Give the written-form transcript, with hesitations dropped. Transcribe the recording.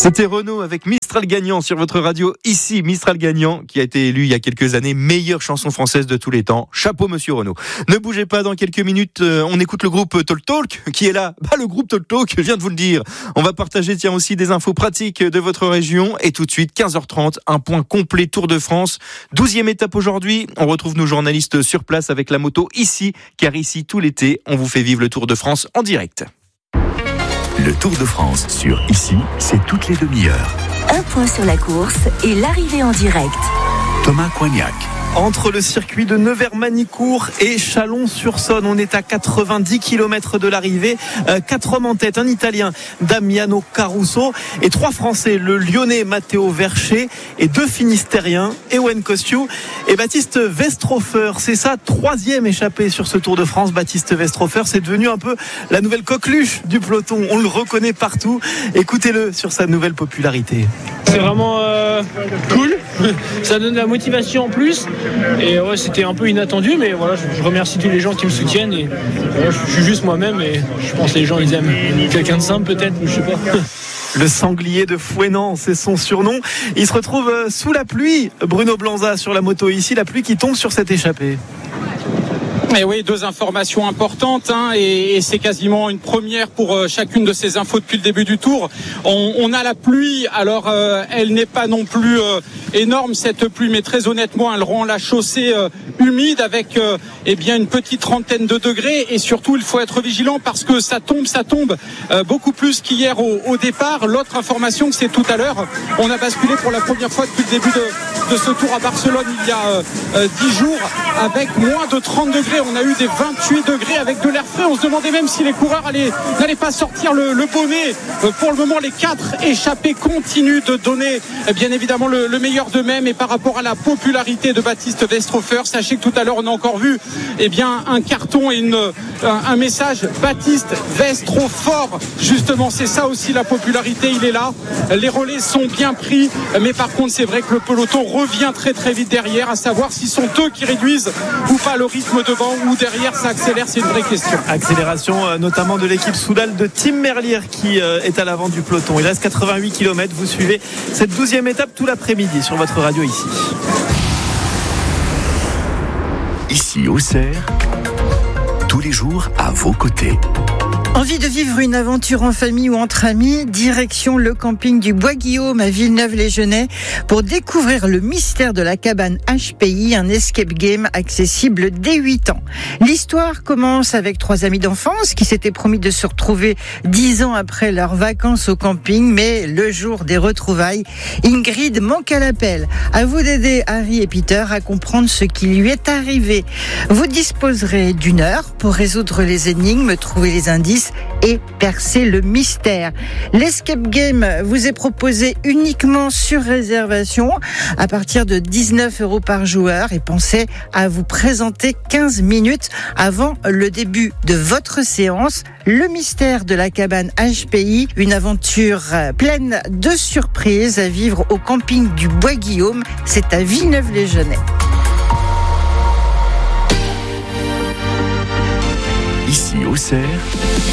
C'était Renaud avec Mistral Gagnant sur votre radio. Ici, Mistral Gagnant, qui a été élu il y a quelques années meilleure chanson française de tous les temps. Chapeau, monsieur Renaud. Ne bougez pas, dans quelques minutes, on écoute le groupe Talk Talk, qui est là. Le groupe Talk Talk, je viens de vous le dire. On va partager, aussi des infos pratiques de votre région. Et tout de suite, 15h30, un point complet Tour de France. 12e étape aujourd'hui. On retrouve nos journalistes sur place avec la moto ici, car ici, tout l'été, on vous fait vivre le Tour de France en direct. Le Tour de France sur Ici, c'est toutes les demi-heures. Un point sur la course et l'arrivée en direct. Thomas Coignac. Entre le circuit de Nevers-Manicourt et Chalon-sur-Saône, on est à 90 km de l'arrivée. 4 hommes en tête, un Italien, Damiano Caruso, et 3 Français, le Lyonnais Matteo Verché, et 2 Finistériens, Ewen Kostiou et Baptiste Westrofer. C'est sa 3e échappée sur ce Tour de France. Baptiste Westrofer, c'est devenu un peu la nouvelle coqueluche du peloton. On le reconnaît partout. Écoutez-le sur sa nouvelle popularité. C'est vraiment cool, ça donne de la motivation en plus. Et ouais, c'était un peu inattendu, mais voilà, je remercie tous les gens qui me soutiennent. Et voilà, je suis juste moi-même et je pense que les gens ils aiment quelqu'un de simple peut-être, je sais pas. Le sanglier de Fouesnant, c'est son surnom. Il se retrouve sous la pluie. Bruno Blanza sur la moto ici, la pluie qui tombe sur cette échappée. Et oui, 2 informations importantes et c'est quasiment une première pour chacune de ces infos depuis le début du tour. On a la pluie, alors elle n'est pas non plus énorme cette pluie, mais très honnêtement elle rend la chaussée humide avec une petite trentaine de degrés, et surtout il faut être vigilant parce que ça tombe beaucoup plus qu'hier au départ. L'autre information, c'est tout à l'heure, on a basculé pour la première fois depuis le début de ce tour à Barcelone il y a 10 jours avec moins de 30 degrés. On a eu des 28 degrés avec de l'air frais. On se demandait même si les coureurs n'allaient pas sortir le bonnet. Pour le moment, les 4 échappés continuent de donner bien évidemment le meilleur d'eux-mêmes. Et par rapport à la popularité de Baptiste Westrofer, sachez que tout à l'heure on a encore vu un carton et un message Baptiste Westrofer. Justement, c'est ça aussi la popularité, il est là. Les relais sont bien pris, mais par contre c'est vrai que le peloton revient très très vite derrière, à savoir s'ils sont eux qui réduisent ou pas le rythme devant, ou derrière ça accélère, c'est une vraie question. Accélération notamment de l'équipe Soudal de Tim Merlier qui est à l'avant du peloton. Il reste 88 km, vous suivez cette 12e étape tout l'après-midi sur votre radio ici. Ici Auxerre, tous les jours à vos côtés. Envie de vivre une aventure en famille ou entre amis? Direction le camping du Bois-Guillaume à Villeneuve-les-Genêts pour découvrir le mystère de la cabane HPI, un escape game accessible dès 8 ans. L'histoire commence avec 3 amis d'enfance qui s'étaient promis de se retrouver 10 ans après leurs vacances au camping, mais le jour des retrouvailles, Ingrid manque à l'appel. À vous d'aider Harry et Peter à comprendre ce qui lui est arrivé. Vous disposerez d'1 heure pour résoudre les énigmes, trouver les indices et percer le mystère. L'escape game vous est proposé uniquement sur réservation à partir de 19 € par joueur, et pensez à vous présenter 15 minutes avant le début de votre séance. Le mystère de la cabane HPI, une aventure pleine de surprises à vivre au camping du Bois-Guillaume. C'est à Villeneuve-les-Genêts. Ici Auxerre,